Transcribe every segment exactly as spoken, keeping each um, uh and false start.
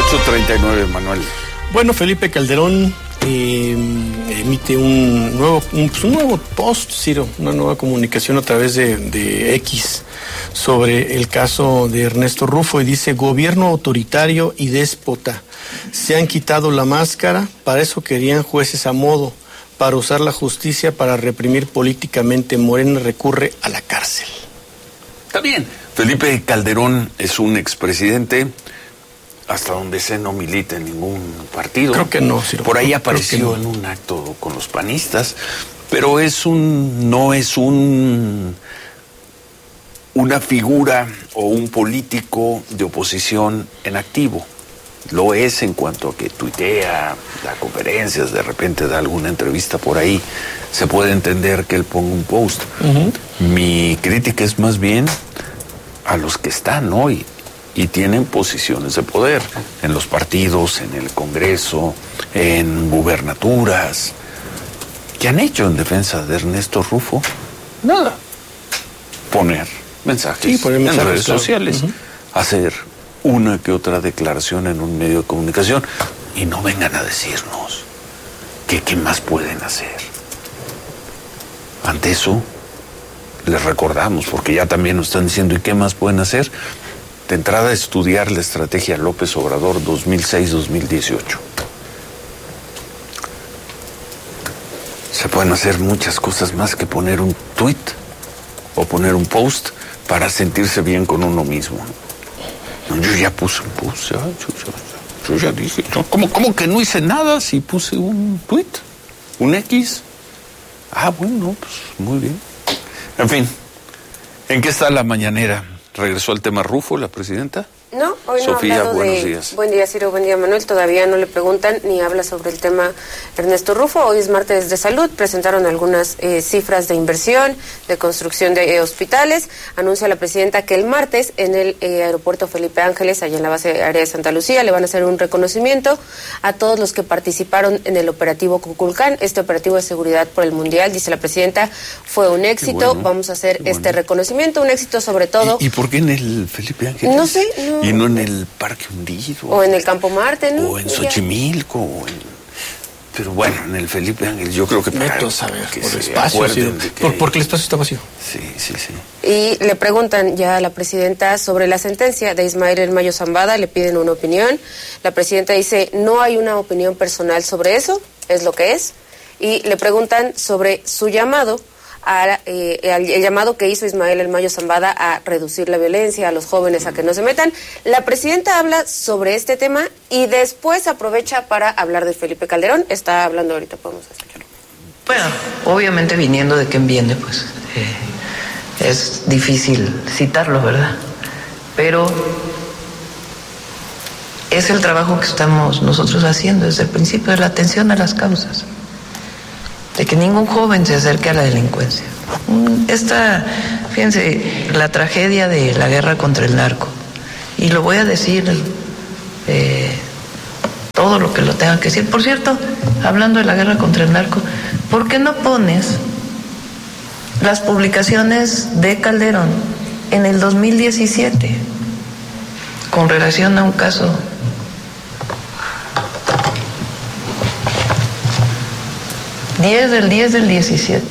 ocho treinta y nueve, Manuel. Bueno, Felipe Calderón eh, emite un nuevo, un, pues un nuevo post, Ciro, una nueva comunicación a través de, de X sobre el caso de Ernesto Rufo y dice: gobierno autoritario y déspota, se han quitado la máscara, para eso querían jueces a modo, para usar la justicia para reprimir políticamente. Morena recurre a la cárcel. Está bien. Felipe Calderón es un expresidente, hasta donde sé no milita en ningún partido. Creo que no, Ciro. Por ahí apareció no. en un acto con los panistas, pero es un, no es un, una figura o un político de oposición en activo. Lo es en cuanto a que tuitea, da conferencias, de repente da alguna entrevista por ahí. Se puede entender que él ponga un post. Uh-huh. Mi crítica es más bien a los que están hoy y tienen posiciones de poder en los partidos, en el Congreso, en gubernaturas. ¿Qué han hecho en defensa de Ernesto Rufo? Nada. Poner mensajes, sí, poner mensajes en redes claro. sociales, uh-huh. hacer una que otra declaración en un medio de comunicación y no vengan a decirnos que qué más pueden hacer. Ante eso les recordamos, porque ya también nos están diciendo ¿y qué más pueden hacer? De entrada, estudiar la estrategia López Obrador dos mil seis a dos mil dieciocho. Se pueden hacer muchas cosas más que poner un tweet o poner un post para sentirse bien con uno mismo. Yo ya puse un post, ya, yo, yo, yo ya dije, ¿cómo, ¿cómo que no hice nada si puse un tweet? ¿Un X? Ah, bueno, pues muy bien. En fin, ¿en qué está la mañanera? ¿Regresó al tema Rufo, la presidenta? No, hoy no Sofía, ha hablado buenos de... días. Buen día, Ciro, buen día, Manuel. Todavía no le preguntan ni habla sobre el tema Ernesto Rufo. Hoy es martes de salud. Presentaron algunas eh, cifras de inversión, de construcción de eh, hospitales. Anuncia la presidenta que el martes en el eh, aeropuerto Felipe Ángeles, allá en la base aérea de Santa Lucía, le van a hacer un reconocimiento a todos los que participaron en el operativo Cuculcán. Este operativo de seguridad por el Mundial, dice la presidenta, fue un éxito. Bueno, vamos a hacer este bueno. reconocimiento, un éxito sobre todo. ¿Y, ¿Y por qué en el Felipe Ángeles? No sé, no. Y no en el Parque Hundido. O en el Campo Marte, ¿no? O en Xochimilco. O en... Pero bueno, en el Felipe Ángeles, yo creo que para Neto, saber, que por se espacio, sí, de que por, hay... porque el espacio está vacío. Sí, sí, sí. Y le preguntan ya a la presidenta sobre la sentencia de Ismael El Mayo Zambada, le piden una opinión. La presidenta dice, no hay una opinión personal sobre eso, es lo que es. Y le preguntan sobre su llamado, a, eh, al, el llamado que hizo Ismael El Mayo Zambada a reducir la violencia, a los jóvenes a que no se metan. La presidenta habla sobre este tema y después aprovecha para hablar de Felipe Calderón. Está hablando ahorita, podemos escucharlo. Bueno, obviamente viniendo de quien viene, pues eh, es difícil citarlo, ¿verdad? Pero es el trabajo que estamos nosotros haciendo desde el principio, de la atención a las causas, de que ningún joven se acerque a la delincuencia. Esta, fíjense, la tragedia de la guerra contra el narco, y lo voy a decir eh, todo lo que lo tenga que decir. Por cierto, hablando de la guerra contra el narco, ¿por qué no pones las publicaciones de Calderón en el dos mil diecisiete con relación a un caso diez del diez del diecisiete?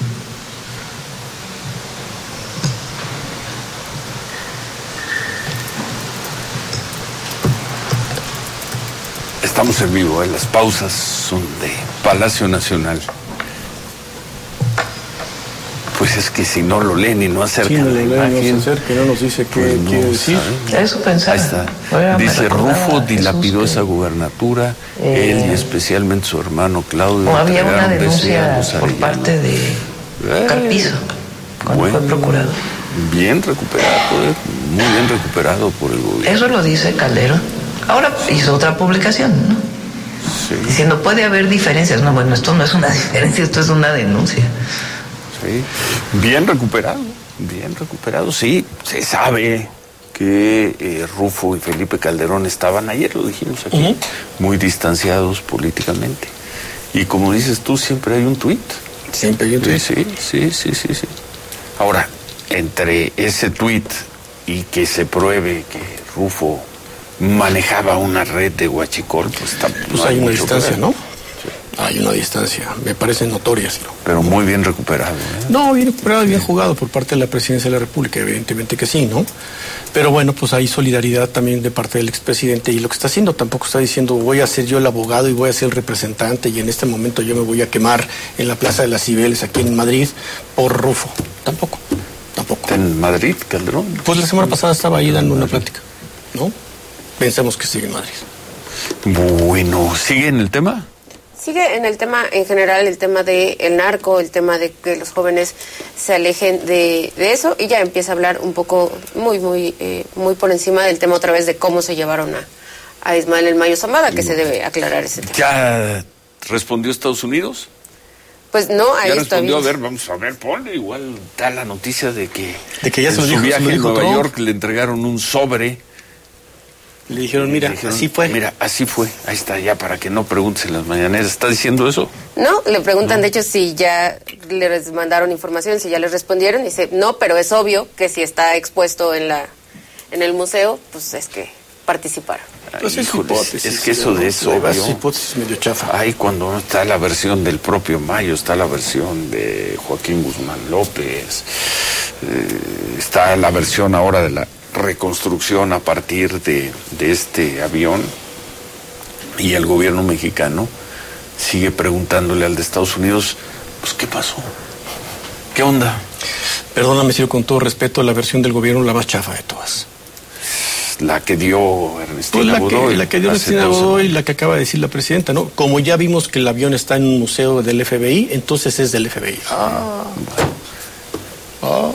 Estamos en vivo, ¿eh? Las pausas son de Palacio Nacional. Pues es que si no lo leen y no acercan sí, no la leen, imagen, no se acerca, no nos dice qué pues no quiere decir. saben. Eso pensaba. Ahí está. Oiga, dice Rufo dilapidó que, esa gubernatura, eh, él y especialmente su hermano Claudio. O había una denuncia por parte de eh, Carpizo cuando bueno, fue procurador. Bien recuperado, eh, muy bien recuperado por el gobierno. Eso lo dice Calderón. Ahora hizo otra publicación, ¿no? Sí. Diciendo, puede haber diferencias. No, bueno, esto no es una diferencia, esto es una denuncia. Sí, bien recuperado, bien recuperado. Sí, se sabe que eh, Rufo y Felipe Calderón estaban, ayer lo dijimos aquí, uh-huh. muy distanciados políticamente. Y como dices tú, siempre hay un tuit. Siempre hay un tuit. Sí, sí, sí, sí, sí. Ahora, entre ese tuit y que se pruebe que Rufo manejaba una red de huachicol, pues, está, pues no hay una mucho distancia, que ver. ¿no? Sí. Hay una distancia, me parece notoria, ¿no? Pero muy bien recuperado, ¿eh? No, bien recuperado, bien jugado por parte de la Presidencia de la República, evidentemente que sí, ¿no? Pero bueno, pues hay solidaridad también de parte del expresidente, y lo que está haciendo tampoco está diciendo voy a ser yo el abogado y voy a ser el representante y en este momento yo me voy a quemar en la Plaza de las Cibeles aquí en Madrid por Rufo. Tampoco, tampoco. ¿Está en Madrid, Calderón? Pues la semana pasada estaba ahí dando una plática, ¿no? Pensemos que sigue en Madrid. Bueno, ¿sigue en el tema? Sigue en el tema, en general, el tema del narco, el tema de que los jóvenes se alejen de, de eso, y ya empieza a hablar un poco, muy, muy, eh, muy por encima del tema otra vez de cómo se llevaron a, a Ismael El Mayo Zambada, que se debe aclarar ese tema. ¿Ya respondió Estados Unidos? Pues no, ahí ya está respondió, bien. a ver, vamos a ver, ponle, igual da la noticia de que, de que ya en se lo su dijo, viaje se lo a dijo Nueva Trump. York le entregaron un sobre. Le dijeron, mira, Le dijeron, así fue. Mira, así fue, ahí está, ya para que no preguntes en las mañaneras. ¿Está diciendo eso? No, le preguntan No. de hecho si ya les mandaron información, si ya les respondieron, y dice, no, pero es obvio que si está expuesto en la en el museo, pues es que participaron. Pues Ay, es híjoles, hipótesis. es que eso de eso, Es obvio. hipótesis medio chafa. Ay, cuando no está la versión del propio Mayo, está la versión de Joaquín Guzmán López, eh, está la versión ahora de la reconstrucción a partir de, de este avión, y el gobierno mexicano sigue preguntándole al de Estados Unidos, pues, ¿qué pasó? ¿Qué onda? Perdóname, Ciro, con todo respeto, la versión del gobierno la más chafa de todas. La que dio Pues Ernestina la Godoy. que, la que dio hace Ernestina dos Godoy, semanas. la que acaba de decir la presidenta, ¿no? Como ya vimos que el avión está en un museo del F B I, entonces es del F B I. Ah, ah,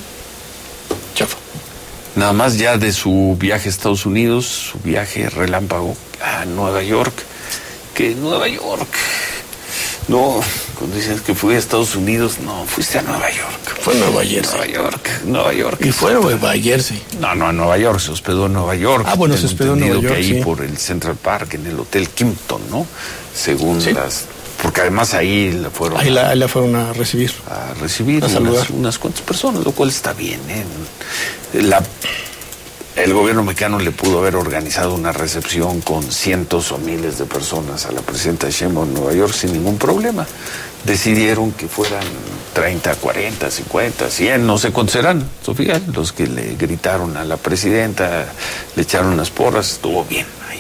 chafa. Nada más ya de su viaje a Estados Unidos, su viaje relámpago a Nueva York, que Nueva York, no, cuando dicen que fui a Estados Unidos, no, fuiste a Nueva York. Fue a Nueva Jersey. Nueva York, Nueva York. Y fue a Nueva Jersey. No, no, a Nueva York, se hospedó en Nueva York. Ah, bueno, Tengo se hospedó en entendido Nueva York, que ahí sí. por el Central Park, en el Hotel Kimpton, ¿no? Según Sí. las... Porque además ahí la fueron Ahí la, ahí la fueron a recibir. a recibir A unas, saludar. unas cuantas personas, lo cual está bien, ¿eh? La, el gobierno mexicano le pudo haber organizado una recepción con cientos o miles de personas a la presidenta Sheinbaum en Nueva York sin ningún problema. Decidieron que fueran treinta, cuarenta, cincuenta, cien, no sé cuántos serán, Sofía, los que le gritaron a la presidenta, le echaron unas porras, estuvo bien ahí.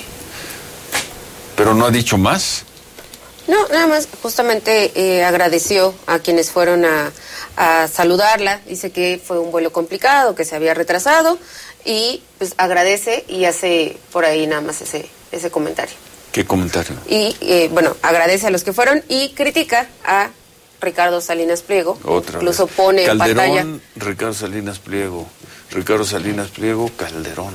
Pero no ha dicho más. No, nada más, justamente eh, agradeció a quienes fueron a, a saludarla, dice que fue un vuelo complicado, que se había retrasado, y pues agradece y hace por ahí nada más ese, ese comentario. ¿Qué comentario? Y eh, bueno, agradece a los que fueron y critica a Ricardo Salinas Pliego. Otra Incluso vez. pone en pantalla. Calderón, Ricardo Salinas Pliego. Ricardo Salinas Pliego, Calderón.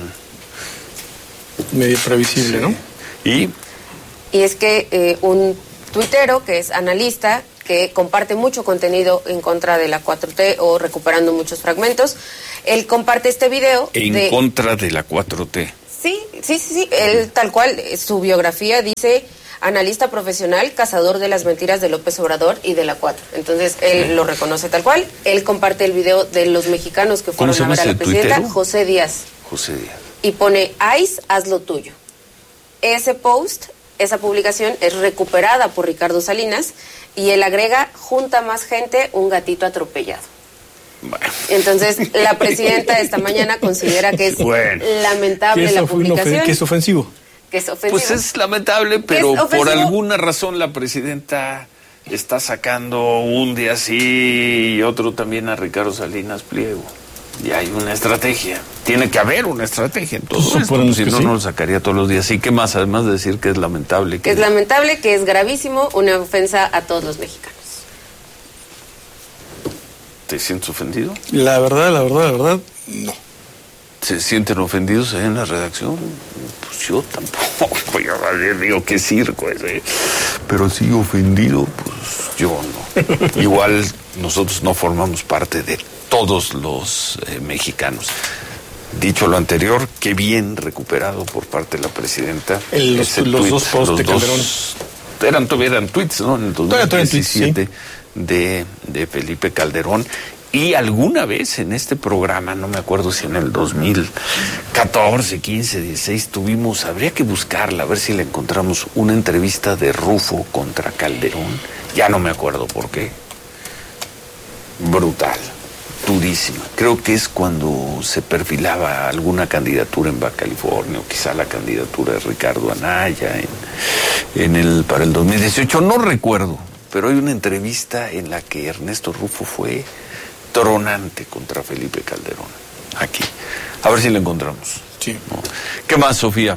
Medio previsible, ¿no? Y Y es que eh, un tuitero que es analista, que comparte mucho contenido en contra de la cuatro T o recuperando muchos fragmentos, él comparte este video en de... contra de la cuatro T. Sí, sí, sí, sí, él tal cual, eh, su biografía dice analista profesional, cazador de las mentiras de López Obrador y de la cuatro. Entonces, él lo reconoce tal cual. Él comparte el video de los mexicanos que ¿Cómo fueron se a llama ver a la ese presidenta, tuitero? José Díaz. José Díaz. Y pone, ICE, haz lo tuyo. Ese post, esa publicación es recuperada por Ricardo Salinas y él agrega, junta más gente, un gatito atropellado. Bueno. Entonces, la presidenta esta mañana considera que es Bueno. lamentable Que la eso fue una ofen- publicación. que es ofensivo. Que es ofensivo. Pues es lamentable, pero Es por ofensivo. alguna razón la presidenta está sacando un día sí y otro también a Ricardo Salinas Pliego. Y hay una estrategia. Tiene que haber una estrategia en todo Pues esto. suponemos Si que no, sí. no lo sacaría todos los días. ¿Y qué más? Además de decir que es lamentable. Que es lamentable, que es gravísimo, una ofensa a todos los mexicanos. ¿Te sientes ofendido? La verdad, la verdad, la verdad, no. ¿Se sienten ofendidos ahí en la redacción? Pues yo tampoco. Yo digo, qué circo ese. Pero sí ofendido, pues yo no. Igual nosotros no formamos parte de todos los eh, mexicanos. Dicho lo anterior, qué bien recuperado por parte de la presidenta. El- los- ese los tuit, dos posts de Calderón. Eran, todavía eran tweets, ¿no? En el dos mil Todavía eran tweets, diecisiete de, de Felipe Calderón. Y alguna vez en este programa, no me acuerdo si en el dos mil catorce, quince, dieciséis, tuvimos, habría que buscarla, a ver si la encontramos, una entrevista de Rufo contra Calderón. Ya no me acuerdo por qué. Brutal, durísima. Creo que es cuando se perfilaba alguna candidatura en Baja California, o quizá la candidatura de Ricardo Anaya en, en el, para el dos mil dieciocho, no recuerdo, pero hay una entrevista en la que Ernesto Rufo fue tronante contra Felipe Calderón, aquí. A ver si la encontramos. Sí. ¿No? ¿Qué más, Sofía?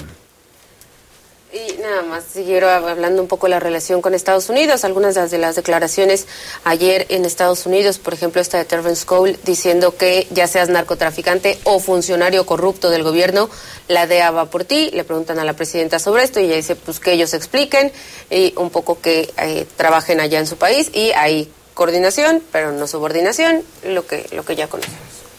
Y nada más, siguieron hablando un poco de la relación con Estados Unidos, algunas de las, de las declaraciones ayer en Estados Unidos, por ejemplo esta de Terrence Cole diciendo que ya seas narcotraficante o funcionario corrupto del gobierno, la D E A va por ti. Le preguntan a la presidenta sobre esto y ella dice pues que ellos expliquen y un poco que eh, trabajen allá en su país, y hay coordinación, pero no subordinación, lo que lo que ya conocemos.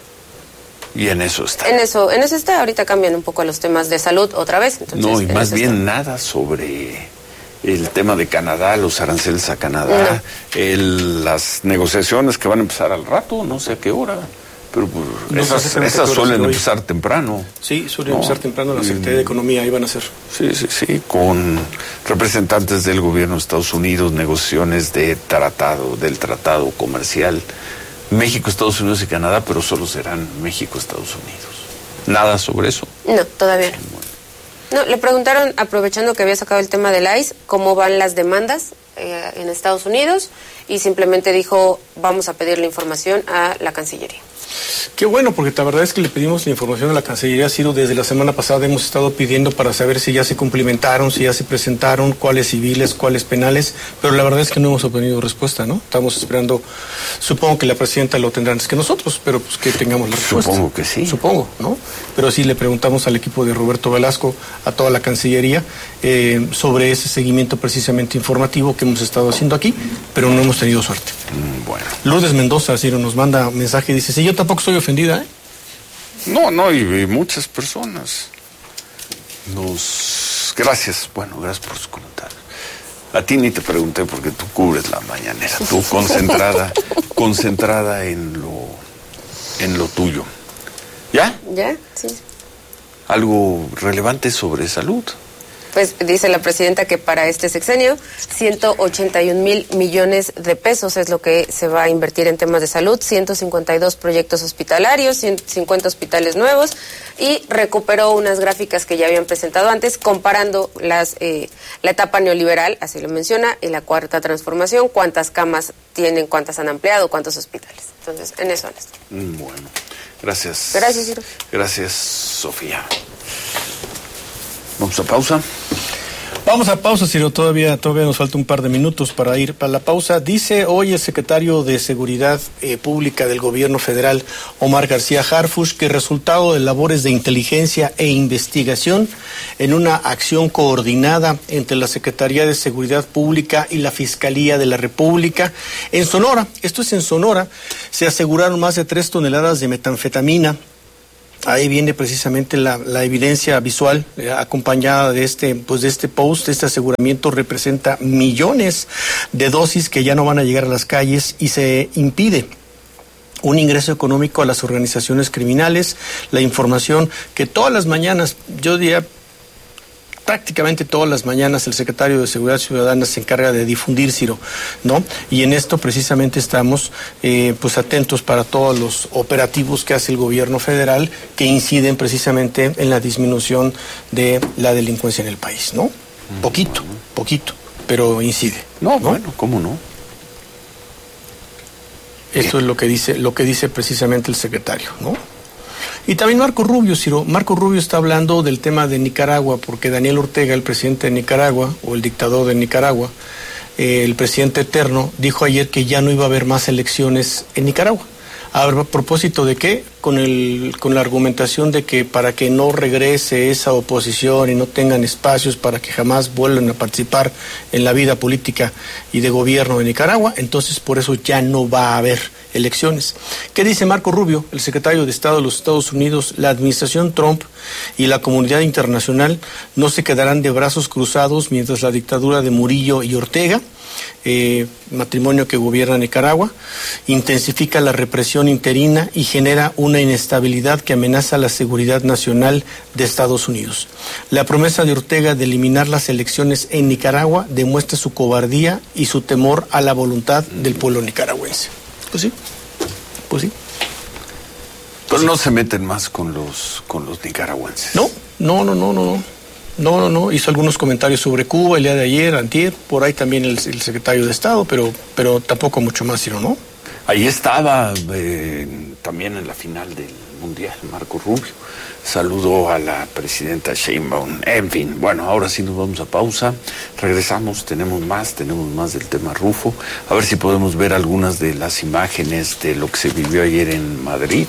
Y en eso está. En eso, en eso está. Ahorita cambian un poco a los temas de salud otra vez. Entonces, no, y más bien está. Nada sobre el tema de Canadá, los aranceles a Canadá, no. el, las negociaciones que van a empezar al rato, no sé a qué hora. Pero pues, no, esas, esas suelen empezar temprano. Sí, suelen no, empezar temprano. La Secretaría de Economía iban a hacer. Sí, sí, sí, con representantes del gobierno de Estados Unidos, negociaciones de tratado, del tratado comercial México, Estados Unidos y Canadá, pero solo serán México, Estados Unidos. ¿Nada sobre eso? No, todavía no. Bueno. No, le preguntaron, aprovechando que había sacado el tema del I C E, cómo van las demandas eh, en Estados Unidos, y simplemente dijo, vamos a pedir la información a la Cancillería. Qué bueno, porque la verdad es que le pedimos la información a la Cancillería. Ha sido desde la semana pasada, hemos estado pidiendo para saber si ya se cumplimentaron, si ya se presentaron, cuáles civiles, cuáles penales, pero la verdad es que no hemos obtenido respuesta, ¿no? Estamos esperando, supongo que la presidenta lo tendrá antes que nosotros, pero pues que tengamos la respuesta. Supongo que sí. Supongo, ¿no? Pero sí le preguntamos al equipo de Roberto Velasco, a toda la Cancillería, eh, sobre ese seguimiento precisamente informativo que hemos estado haciendo aquí, pero no hemos tenido suerte. Mm, bueno. Lourdes Mendoza, Ciro, nos manda un mensaje y dice, sí, yo tampoco estoy ofendida, ¿eh? No, no, y, y muchas personas nos... Gracias, bueno, gracias por su comentario. A ti ni te pregunté porque tú cubres la mañanera, tú concentrada, concentrada en lo, en lo tuyo. ¿Ya? ¿Ya? Sí. ¿Algo relevante sobre salud? Pues dice la presidenta que para este sexenio ciento ochenta y un mil millones de pesos es lo que se va a invertir en temas de salud, ciento cincuenta y dos proyectos hospitalarios, ciento cincuenta hospitales nuevos, y recuperó unas gráficas que ya habían presentado antes comparando las eh, la etapa neoliberal, así lo menciona, y la cuarta transformación, cuántas camas tienen, cuántas han ampliado, cuántos hospitales. Entonces, en eso han estado. Bueno, gracias. Gracias, Ciro. Gracias, Sofía. Vamos a pausa. Vamos a pausa, Ciro, todavía, todavía nos falta un par de minutos para ir para la pausa. Dice hoy el secretario de Seguridad eh, Pública del Gobierno Federal, Omar García Harfuch, que resultado de labores de inteligencia e investigación en una acción coordinada entre la Secretaría de Seguridad Pública y la Fiscalía de la República en Sonora, esto es en Sonora, se aseguraron más de tres toneladas de metanfetamina. Ahí viene precisamente la, la evidencia visual eh, acompañada de este, pues de este post. Este aseguramiento representa millones de dosis que ya no van a llegar a las calles y se impide un ingreso económico a las organizaciones criminales. La información que todas las mañanas, yo diría prácticamente todas las mañanas el secretario de Seguridad Ciudadana se encarga de difundir, Ciro, ¿no? Y en esto precisamente estamos eh, pues atentos para todos los operativos que hace el gobierno federal que inciden precisamente en la disminución de la delincuencia en el país, ¿no? Poquito, poquito, pero incide. No, ¿no? Bueno, ¿cómo no? Esto es lo que dice, lo que dice precisamente el secretario, ¿no? Y también Marco Rubio, Ciro. Marco Rubio está hablando del tema de Nicaragua, porque Daniel Ortega, el presidente de Nicaragua, o el dictador de Nicaragua, eh, el presidente eterno, dijo ayer que ya no iba a haber más elecciones en Nicaragua. A propósito de qué, con el con la argumentación de que para que no regrese esa oposición y no tengan espacios para que jamás vuelvan a participar en la vida política y de gobierno de Nicaragua, entonces por eso ya no va a haber elecciones. ¿Qué dice Marco Rubio, el secretario de Estado de los Estados Unidos? La administración Trump y la comunidad internacional no se quedarán de brazos cruzados mientras la dictadura de Murillo y Ortega, eh, matrimonio que gobierna Nicaragua, intensifica la represión interina y genera una inestabilidad que amenaza la seguridad nacional de Estados Unidos. La promesa de Ortega de eliminar las elecciones en Nicaragua demuestra su cobardía y su temor a la voluntad del pueblo nicaragüense. Pues sí, pues sí. Pero no se meten más con los con los nicaragüenses. No, no, no, no, no, no. No, no, no. Hizo algunos comentarios sobre Cuba el día de ayer, antier, por ahí también el, el secretario de Estado, pero, pero tampoco mucho más, sino, ¿no? Ahí estaba eh, también en la final del Mundial, Marco Rubio. Saludó a la presidenta Sheinbaum. En fin, bueno, ahora sí nos vamos a pausa. Regresamos, tenemos más, tenemos más del tema Rufo. A ver si podemos ver algunas de las imágenes de lo que se vivió ayer en Madrid.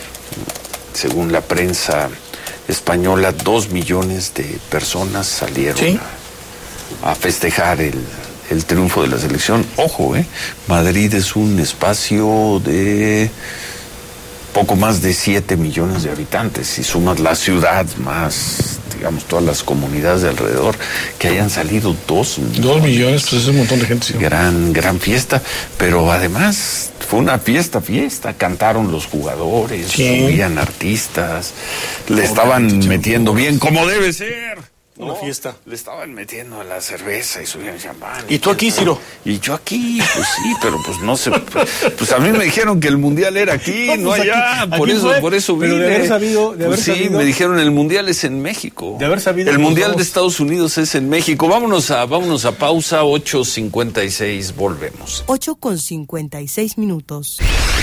Según la prensa española, dos millones de personas salieron ¿Sí? a, a festejar el, el triunfo de la selección. Ojo, eh, Madrid es un espacio de poco más de siete millones de habitantes. Si sumas la ciudad más, digamos, todas las comunidades de alrededor, que hayan salido dos millones. Dos millones, pues es un montón de gente. Sí. Gran, gran fiesta, pero además fue una fiesta, fiesta. Cantaron los jugadores, sí. subían artistas, le oh, estaban metiendo bien, como debe ser. Una no, fiesta. Le estaban metiendo a la cerveza y subían champán. ¿Y tú aquí, Ciro? Y yo aquí, pues sí, pero pues no sé. Pues a mí me dijeron que el mundial era aquí, no, pues no allá. Aquí, por aquí eso, fue, por eso vine. Pero de haber sabido, de haber pues sí, sabido, me dijeron el mundial es en México. De haber sabido. El mundial vamos. de Estados Unidos es en México. Vámonos a, vámonos a pausa, ocho cincuenta y seis, volvemos. ocho con cincuenta y seis minutos.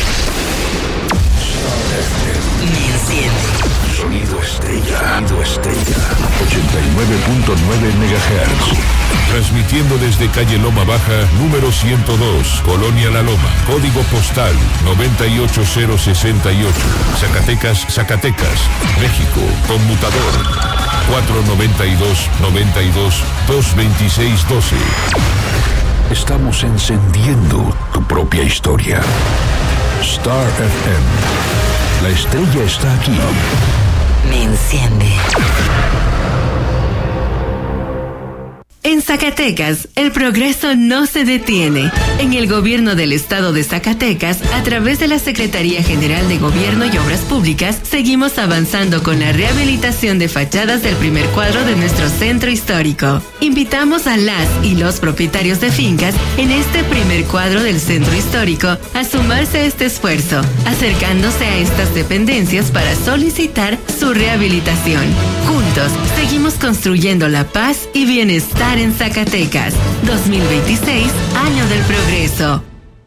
Sonido Estrella. Sonido Estrella. ochenta y nueve punto nueve megahertz. Transmitiendo desde calle Loma Baja, número ciento dos, Colonia La Loma. Código postal noventa y ocho cero sesenta y ocho. Zacatecas, Zacatecas, México. Conmutador cuatro noventa y dos, noventa y dos, dos veintiséis doce. Estamos encendiendo tu propia historia. Star F M. La estrella está aquí. Me enciende. En Zacatecas, el progreso no se detiene. En el gobierno del estado de Zacatecas, a través de la Secretaría General de Gobierno y Obras Públicas, seguimos avanzando con la rehabilitación de fachadas del primer cuadro de nuestro centro histórico. Invitamos a las y los propietarios de fincas en este primer cuadro del centro histórico a sumarse a este esfuerzo, acercándose a estas dependencias para solicitar su rehabilitación. Juntos, seguimos construyendo la paz y bienestar en Zacatecas. dos mil veintiséis, año del progreso.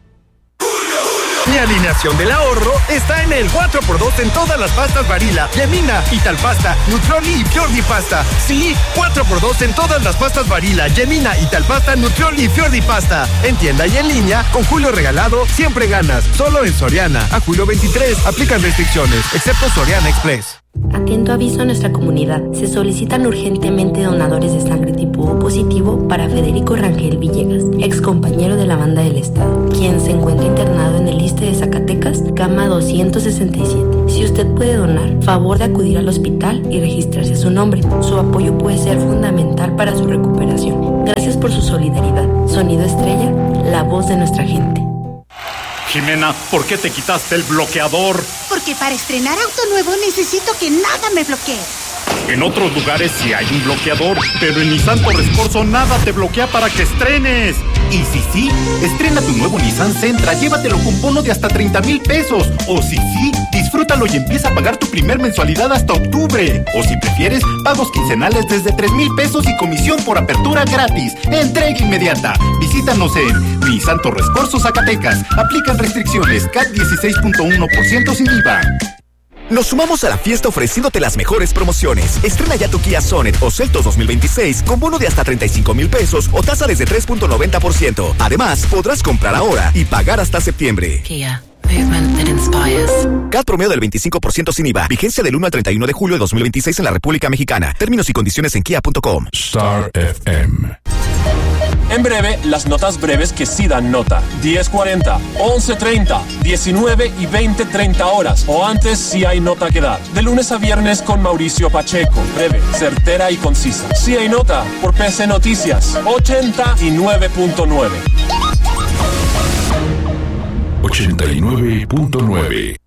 Mi alineación del ahorro está en el cuatro por dos en todas las pastas Barilla, Yemina, Italpasta, Nutrioli y Fiordi Pasta. Sí, cuatro por dos en todas las pastas Barilla, Yemina, Italpasta, Nutrioli y Fiordi Pasta. En tienda y en línea, con Julio Regalado, siempre ganas. Solo en Soriana. A julio veintitrés, aplican restricciones, excepto Soriana Express. Atento aviso a nuestra comunidad. Se solicitan urgentemente donadores de sangre tipo O positivo para Federico Rangel Villegas, ex compañero de la banda del Estado, quien se encuentra internado en el ISSSTE de Zacatecas, cama doscientos sesenta y siete. Si usted puede donar, favor de acudir al hospital y registrarse su nombre. Su apoyo puede ser fundamental para su recuperación. Gracias por su solidaridad. Sonido Estrella, la voz de nuestra gente. Jimena, ¿por qué te quitaste el bloqueador? Porque para estrenar auto nuevo necesito que nada me bloquee. En otros lugares sí hay un bloqueador, pero en Nissan Torres Corso nada te bloquea para que estrenes. Y si sí, estrena tu nuevo Nissan Sentra, llévatelo con bono de hasta treinta mil pesos. O si sí, disfrútalo y empieza a pagar tu primer mensualidad hasta octubre. O si prefieres, pagos quincenales desde tres mil pesos y comisión por apertura gratis. Entrega inmediata. Visítanos en Nissan Torres Corso, Zacatecas. Aplican restricciones. C A T dieciséis punto uno por ciento sin I V A. Nos sumamos a la fiesta ofreciéndote las mejores promociones. Estrena ya tu Kia Sonet o Seltos dos mil veintiséis con bono de hasta treinta y cinco mil pesos o tasa desde tres punto noventa por ciento. Además, podrás comprar ahora y pagar hasta septiembre. Kia, Movement that inspires. C A T promedio del veinticinco por ciento sin I V A. Vigencia del uno al treinta y uno de julio de dos mil veintiséis en la República Mexicana. Términos y condiciones en kia punto com. Star F M. En breve, las notas breves que sí dan nota. diez cuarenta, once treinta, diecinueve y veinte treinta horas. O antes si hay nota que dar. De lunes a viernes con Mauricio Pacheco. Breve, certera y concisa. Sí hay nota por P C Noticias. ochenta y nueve punto nueve. ochenta y nueve punto nueve.